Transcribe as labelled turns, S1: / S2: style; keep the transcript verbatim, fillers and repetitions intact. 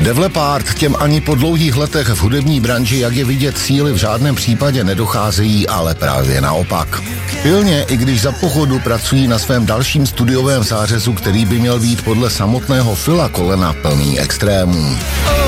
S1: Def Leppard, těm ani po dlouhých letech v hudební branži, jak je vidět, síly v žádném případě nedocházejí, ale právě naopak. Pilně, i když za pochodu pracují na svém dalším studiovém zářezu, který by měl být podle samotného Phila Collina plný extrémů.